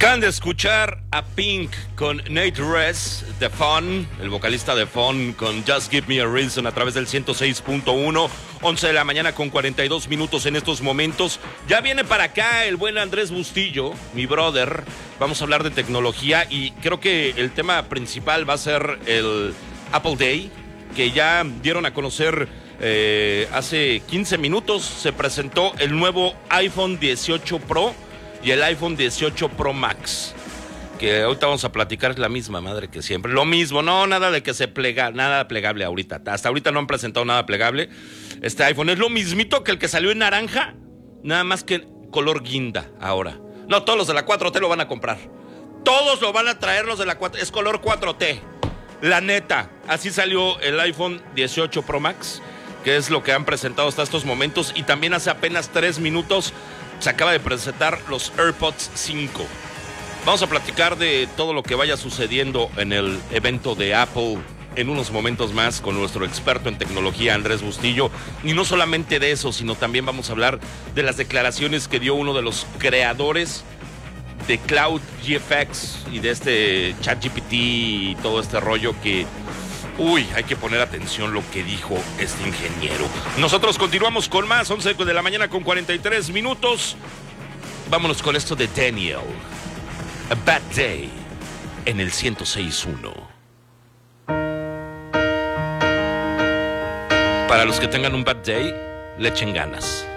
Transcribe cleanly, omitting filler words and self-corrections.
Acaban de escuchar a Pink con Nate Ress, The Fun, el vocalista de Fun, con Just Give Me a Reason a través del 106.1, 11 de la mañana con 42 minutos en estos momentos. Ya viene para acá el buen Andrés Bustillo, mi brother. Vamos a hablar de tecnología y creo que el tema principal va a ser el Apple Day, que ya dieron a conocer hace 15 minutos. Se presentó el nuevo iPhone 18 Pro y el iPhone 18 Pro Max, que ahorita vamos a platicar, es la misma madre que siempre. Lo mismo, no, nada de que se plega, nada plegable ahorita. Hasta ahorita no han presentado nada plegable. Este iPhone es lo mismito que el que salió en naranja, nada más que color guinda ahora. No, todos los de la 4T lo van a comprar. Todos lo van a traer los de la 4T. Es color 4T. La neta, así salió el iPhone 18 Pro Max, que es lo que han presentado hasta estos momentos. Y también hace apenas 3 minutos se acaba de presentar los AirPods 5. Vamos a platicar de todo lo que vaya sucediendo en el evento de Apple en unos momentos más con nuestro experto en tecnología, Andrés Bustillo. Y no solamente de eso, sino también vamos a hablar de las declaraciones que dio uno de los creadores de Cloud GFX y de este ChatGPT y todo este rollo que... Uy, hay que poner atención lo que dijo este ingeniero. Nosotros continuamos con más, 11 de la mañana con 43 minutos. Vámonos con esto de Daniel. A Bad Day en el 106.1. Para los que tengan un bad day, le echen ganas.